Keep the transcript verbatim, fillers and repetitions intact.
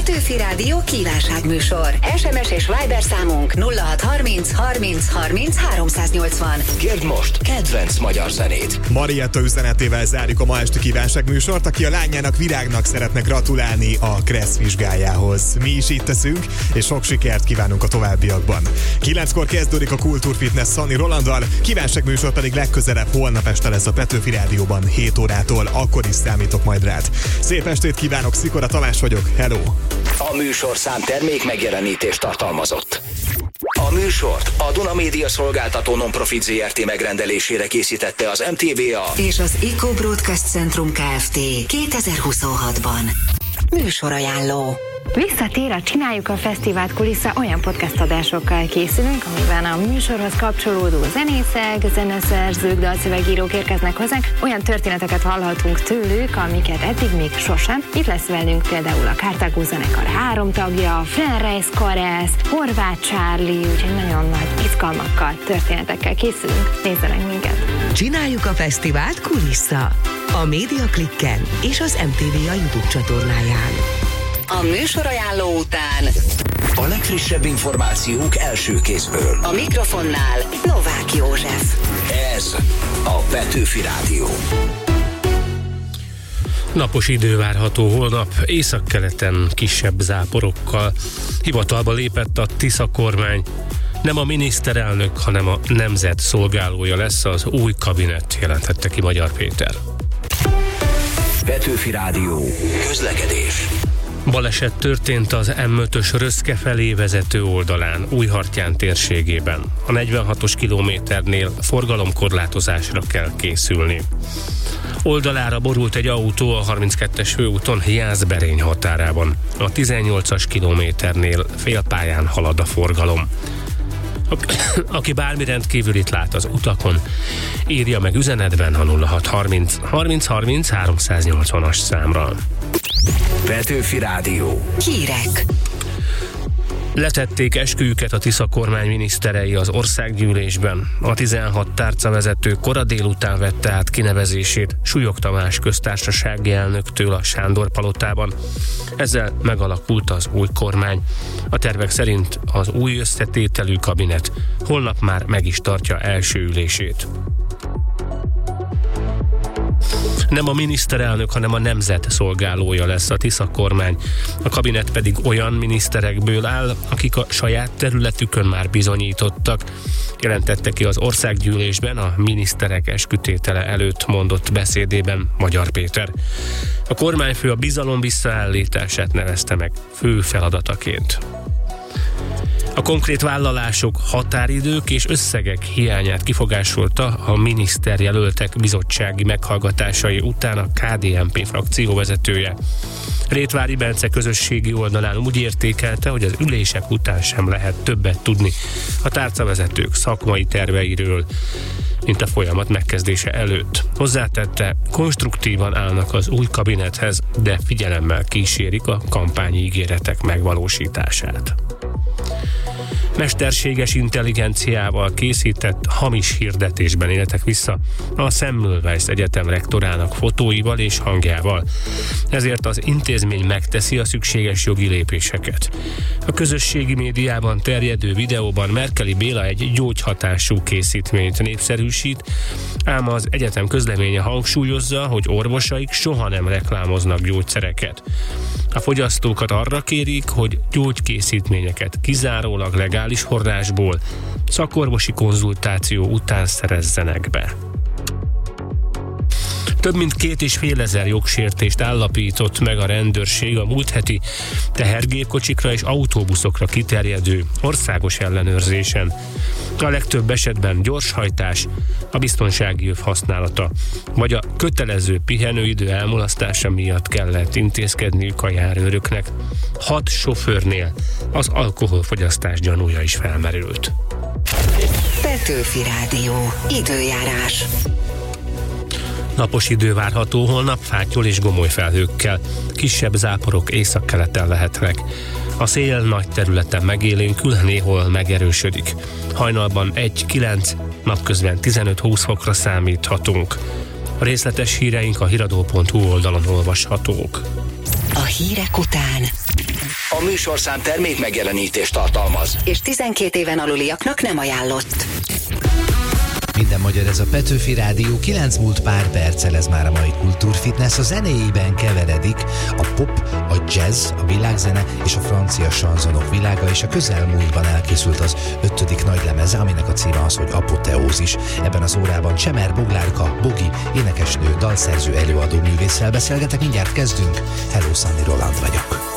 Petőfi Rádió kívánságműsor. es em es és Viber számunk nulla hat harminc harminc harminc háromszáznyolcvan. Kérd most kedvenc magyar zenét. Marietta üzenetével zárjuk a ma esti kívánságműsort, aki a lányának, Virágnak szeretne gratulálni a Kressz vizsgájához. Mi is így teszünk, és sok sikert kívánunk a továbbiakban. Kilenckor kezdődik a Kultúrfitness Szani Rolanddal, kívánságműsor pedig legközelebb holnap este lesz a Petőfi Rádióban hét órától, akkor is számítok majd rád. Szép estét kívánok, Szikora Tamás vagyok, hello! A műsorszám termék megjelenítést tartalmazott. A műsort a Duna Média Szolgáltató Nonprofit zé er té megrendelésére készítette az em té vé á és az Eco Broadcast Centrum Kft. kétezer-huszonhatban. Műsorajánló. Visszatér a Csináljuk a Fesztivált kulissza, olyan podcast adásokkal készülünk, amiben a műsorhoz kapcsolódó zenészek, zeneszerzők, dalszövegírók érkeznek hozzánk, olyan történeteket hallhatunk tőlük, amiket eddig még sosem. Itt lesz velünk például a Cartago zenekar három tagja, Frenreis Karesz, Horváth Charlie, úgyhogy nagyon nagy izgalmakkal, történetekkel készülünk. Nézzenek minket! Csináljuk a Fesztivált kulissza a Média Klikken és az em té vé á YouTube csatornáján. A műsorajánló után a legfrissebb információk első kézből. A mikrofonnál Novák József. Ez a Petőfi Rádió. Napos idő várható holnap, északkeleten kisebb záporokkal. Hivatalba lépett a Tisza kormány. Nem a miniszterelnök, hanem a nemzet szolgálója lesz az új kabinet, jelentette ki Magyar Péter. Petőfi Rádió. Közlekedés. Baleset történt az em ötös Röszke felé vezető oldalán, Újhartyán térségében. A negyvenhatos kilométernél forgalomkorlátozásra kell készülni. Oldalára borult egy autó a harminckettes főúton Jászberény határában. A tizennyolcas kilométernél félpályán halad a forgalom. Aki bármi rendkívülit lát az utakon, írja meg üzenetben a nulla hat harminc harminc harminc háromszáznyolcvanas számra. Petőfi Rádió. Hírek. Letették esküjüket a Tisza kormány miniszterei az országgyűlésben. A tizenhat tárcavezető kora délután vette át kinevezését Súlyog Tamás köztársasági elnöktől a Sándor palotában. Ezzel megalakult az új kormány. A tervek szerint az új összetételű kabinet holnap már meg is tartja első ülését. Nem a miniszterelnök, hanem a nemzet szolgálója lesz a Tisza kormány. A kabinet pedig olyan miniszterekből áll, akik a saját területükön már bizonyítottak, jelentette ki az országgyűlésben a miniszterek eskütétele előtt mondott beszédében Magyar Péter. A kormányfő a bizalom visszaállítását nevezte meg fő feladataként. A konkrét vállalások, határidők és összegek hiányát kifogásolta a miniszterjelöltek bizottsági meghallgatásai után a ká dé en pé frakció vezetője. Rétvári Bence közösségi oldalán úgy értékelte, hogy az ülések után sem lehet többet tudni a tárcavezetők szakmai terveiről, mint a folyamat megkezdése előtt. Hozzátette, konstruktívan állnak az új kabinethez, de figyelemmel kísérik a kampányígéretek megvalósítását. Mesterséges intelligenciával készített hamis hirdetésben éltek vissza a Semmelweis Egyetem rektorának fotóival és hangjával. Ezért az intézmény megteszi a szükséges jogi lépéseket. A közösségi médiában terjedő videóban Merkeli Béla egy gyógyhatású készítményt népszerűsít, ám az egyetem közleménye hangsúlyozza, hogy orvosaik soha nem reklámoznak gyógyszereket. A fogyasztókat arra kérik, hogy gyógykészítményeket kizárólag legális forrásból, szakorvosi konzultáció után szerezzenek be. Több mint két és fél ezer jogsértést állapított meg a rendőrség a múlt heti tehergépkocsikra és autóbuszokra kiterjedő országos ellenőrzésen. A legtöbb esetben gyorshajtás, a biztonsági öv használata, vagy a kötelező pihenőidő elmulasztása miatt kellett intézkedniük a járőröknek. Hat sofőrnél az alkoholfogyasztás gyanúja is felmerült. Petőfi Rádió. Időjárás. Napos idő várható holnap, fátyol és gomoly felhőkkel. Kisebb záporok északkeleten lehetnek. A szél nagy területen megélénkül, néhol megerősödik. Hajnalban egy-kilenc, napközben tizenöt-húsz fokra számíthatunk. A részletes híreink a híradó pont hu oldalon olvashatók. A hírek után A műsorszám termék megjelenítést tartalmaz. És tizenkét éven aluliaknak nem ajánlott. Minden magyar, ez a Petőfi Rádió, kilenc múlt pár perccel, ez már a mai Kultúrfitness. A zenéjében keveredik a pop, a jazz, a világzene és a francia sanzonok világa, és a közelmúltban elkészült az ötödik nagy lemeze, aminek a címe az, hogy Apoteózis. Ebben az órában Csemer Boglárka, Bogi, énekesnő, dalszerző, előadó művésszel beszélgetek, mindjárt kezdünk. Hello, Sanni Roland vagyok.